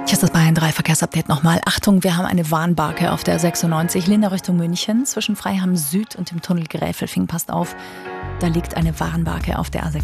Hier ist das Bayern 3 Verkehrsupdate nochmal. Achtung, wir haben eine Warnbarke auf der 96 Lindau Richtung München zwischen Freiham Süd und dem Tunnel Gräfelfing. Passt auf, da liegt eine Warnbarke auf der A96.